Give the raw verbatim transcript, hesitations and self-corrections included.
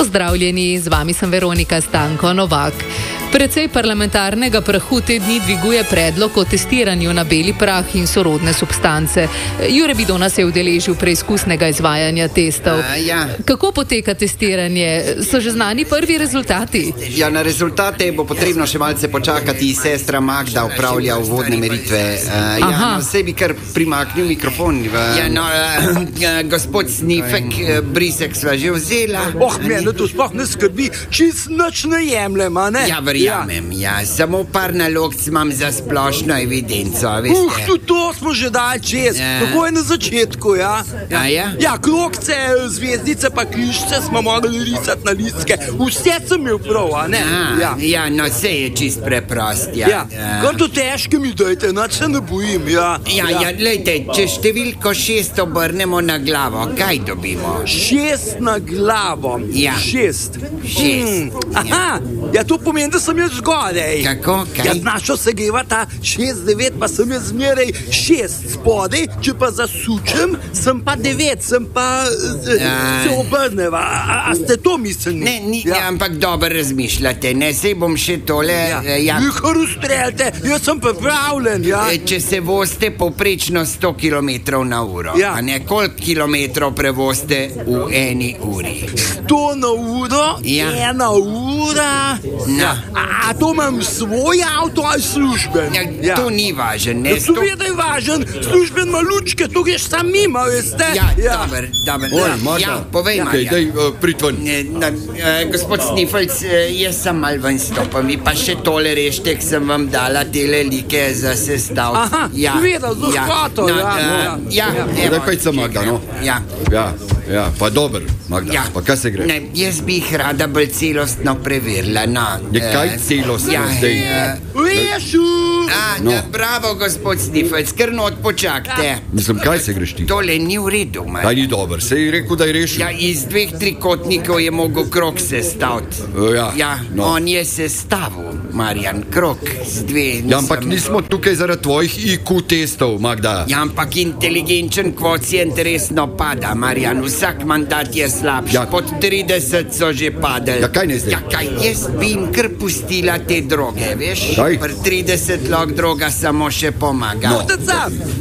pozdravljeni, z vami sem Veronika Stanko Novak. Precej parlamentarnega prahu te dni dviguje predlog o testiranju na beli prah in sorodne substance. Jure Vidona se je udeležil preizkusnega izvajanja testov. A, ja. Kako poteka testiranje? So že znani prvi rezultati? Ja, na rezultate bo potrebno še malce počakati. Sestra Magda upravlja uvodne meritve. Uh, ja, no, sej bi kar primaknil mikrofon. V... Ja, no, uh, uh, gospod Snifek, uh, brisek sva že vzela. Oh, mene to sploh ne skrbi, čist nič ne jemljem, a ne? Ja, verjamem, ja. ja. Samo par nalog imam za splošno evidenco, veste. Uh, tudi to smo že dali čez. Ja. Tako je na začetku, ja. Ja, ja? Ja, krogce, zvezdice pa križce smo morali risati na listke. Vse sem imel prav, a ne? A, ja. ja, no, vse je čist preprost, ja. Ja, kar to težke mi dajte, nič se ne bojim, ja. Ja, ja, ja, lejte, če številko šest obrnemo na glavo, kaj dobimo? Šest na glavo. Ja. Šest. Šest. Hmm. Aha, ja, to pomeni, da sem jaz zgodaj. Kako, kaj? Ja, znašel se geva ta šest, devet, pa sem jaz zmeraj šest spodaj, če pa zasučem, sem pa devet, sem pa Ja. se obrneva. A, a ste to mislili? Ne, ni, ja. ampak dobro razmišljate, ne, sej bom še tole... Ja. eh, Ja. Nihar ustreljate, jaz sem pripravljen, ja. Eh, Če se vozite povprečno sto kilometrov na uro, Ja. a ne, koliko kilometrov prevozite v eni uri? Sto na uro, Ja. ena ura. No. A, a to imam svoj avto ali služben? Ja, to ni važen, ne, Ja, to je, da je važen, služben ima lučke, to greš sam mimo, veste? Ja, dober, dober. Oj, Ja, Marta. ja, povej, Ja. Okej, Marja. daj, uh, prid ven. Ne, na, eh, gospod Snifelc, eh, jaz sem mal ven stopil, vi pa še tole rešte, k sem vam dala tele like za sestavljati. Aha, vedel, z lahkoto, no, ja, eh, ja. ja, Ja, evo, daj pejca, Magda, no. Ja. Ja, ja, pa dober, Magda. Ja. Pa kaj se gre? Ne, jaz bi jih rada bolj celostno preverila. No, Je kaj eh, celostno ja, zdaj? eh, Rešu! A, No. no. Bravo, gospod Snifelc, kar not počakajte. Mislim, kaj se greš ti? Tole ni v redu, Kaj man. ni dober, se je rekel, da je rešil. Ja, iz dveh trikotnikov je mogel krog sestaviti. E, ja, ja no. On je sestavil, Marjan, krog z dve. Ja, ampak nisem- nismo tukaj zaradi tvojih I Q testov, Magda. Ja, ampak inteligenčen kvocient resno pada, Marjan. Vsak mandat je slabši. Ja. Pod trideset so že padali. Ja, kaj ne zdaj? Ja, kaj, jaz bi jim kar pustila te droge, veš? Kaj? Pri trideset lok droga samo še pomaga. No. Morate sam.